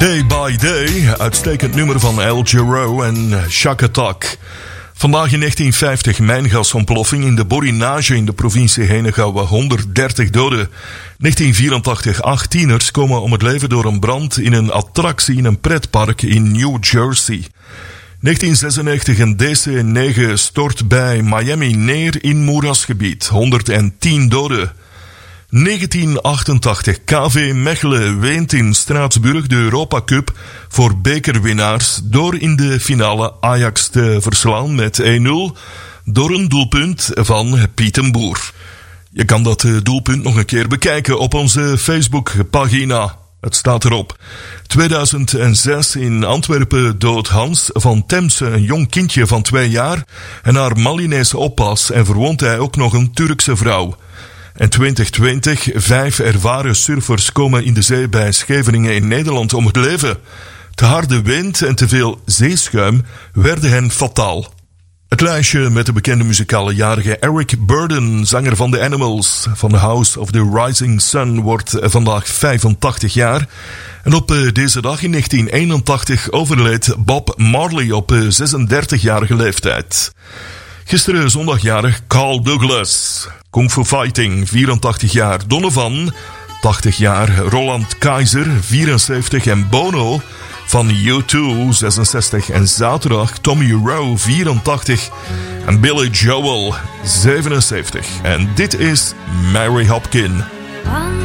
Day by Day, uitstekend nummer van El Jarreau en Chaka Tak. Vandaag in 1950 mijngasontploffing in de Borinage in de provincie Henegouwen, 130 doden. 1984, 8 tieners komen om het leven door een brand in een attractie in een pretpark in New Jersey. 1996, een DC-9 stort bij Miami neer in moerasgebied, 110 doden. 1988, KV Mechelen wint in Straatsburg de Europa Cup voor bekerwinnaars door in de finale Ajax te verslaan met 1-0 door een doelpunt van Piet en Boer. Je kan dat doelpunt nog een keer bekijken op onze Facebookpagina. Het staat erop. 2006 in Antwerpen doodt Hans van Temse een jong kindje van 2 jaar en haar Malinese oppas en verwondt hij ook nog een Turkse vrouw. En 2020, 5 ervaren surfers komen in de zee bij Scheveningen in Nederland om het leven. Te harde wind en te veel zeeschuim werden hen fataal. Het lijstje met de bekende muzikale jarige Eric Burdon, zanger van The Animals, van The House of the Rising Sun, wordt vandaag 85 jaar. En op deze dag in 1981 overleed Bob Marley op 36-jarige leeftijd. Gisteren zondagjarig Carl Douglas, Kung Fu Fighting, 84 jaar. Donovan, 80 jaar. Roland Keizer, 74. En Bono van U2, 66. En zaterdag Tommy Rowe, 84. En Billy Joel, 77. En dit is Mary Hopkin.